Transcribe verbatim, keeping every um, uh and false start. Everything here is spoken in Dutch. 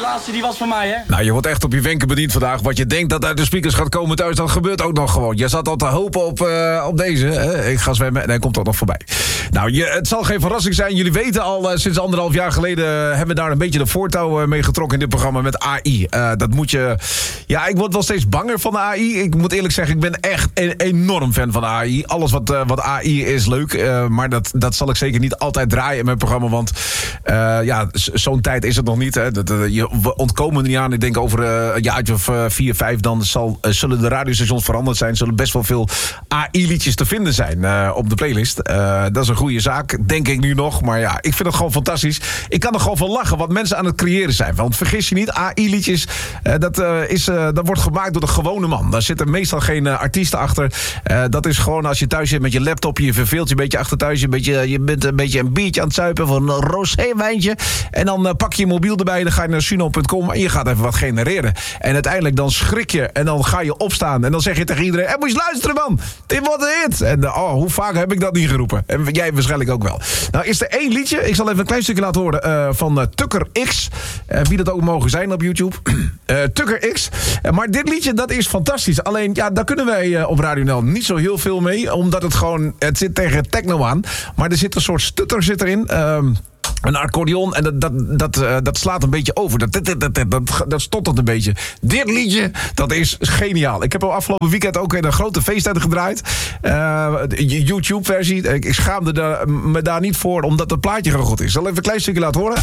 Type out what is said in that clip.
laatste die was van mij, hè? Nou, je wordt echt op je wenken bediend vandaag. Wat je denkt dat uit de speakers gaat komen thuis, dat gebeurt ook nog gewoon. Je zat al te hopen op, uh, op deze. Hè? Ik ga zwemmen en hij komt ook nog voorbij. Nou, je, het zal geen verrassing zijn. Jullie weten al, uh, sinds anderhalf jaar geleden hebben we daar een beetje de voortouw uh, mee getrokken in dit programma met A I. Uh, dat moet je... Ja, ik word wel steeds banger van de A I. Ik moet eerlijk zeggen, ik ben echt een enorm fan van A I. Alles wat, uh, wat A I is leuk. Uh, maar dat, dat zal ik zeker niet altijd draaien in mijn programma. Want uh, ja, zo'n tijd is het nog niet. Hè. Dat, uh, je, we ontkomen er niet aan. Ik denk over uh, een jaartje of uh, vier, vijf... dan zal, uh, zullen de radiostations veranderd zijn. Zullen best wel veel A I-liedjes te vinden zijn uh, op de playlist. Uh, dat is een goede zaak, denk ik nu nog. Maar ja, ik vind het gewoon fantastisch. Ik kan er gewoon van lachen wat mensen aan het creëren zijn. Want vergis je niet, A I-liedjes... Uh, dat, uh, is, uh, dat wordt gemaakt door de gewone man. Daar zitten meestal geen uh, artiesten achter. Uh, dat is gewoon als je thuis zit met je laptop... je verveelt je een beetje achter thuis... je, een beetje, je bent een beetje een biertje aan het zuipen... van een rosé-wijntje. En dan uh, pak je je mobiel erbij... dan ga je naar suno punt com en je gaat even wat genereren. En uiteindelijk dan schrik je... en dan ga je opstaan... en dan zeg je tegen iedereen... Hé, moet je luisteren, man! Dit wordt een hit! En uh, oh, hoe vaak heb ik dat niet geroepen? En jij waarschijnlijk ook wel. Nou, is er één liedje... ik zal even een klein stukje laten horen... Uh, van uh, Tucker X. Uh, wie dat ook mogen zijn op YouTube. uh, Tucker X. Uh, maar dit liedje, dat is fantastisch. Alleen, ja, daar kunnen wij uh, op Radio Nel niet zo heel veel mee. Omdat het gewoon... het zit tegen techno aan. Maar er zit een soort stutter zit erin... Uh, een accordeon en dat, dat, dat, uh, dat slaat een beetje over. Dat, dat, dat, dat, dat, dat stottert een beetje. Dit liedje, dat is geniaal. Ik heb al afgelopen weekend ook in een grote feesttijd gedraaid. Uh, YouTube-versie. Ik schaamde daar, me daar niet voor, omdat het plaatje gewoon goed is. Zal even een klein stukje laten horen.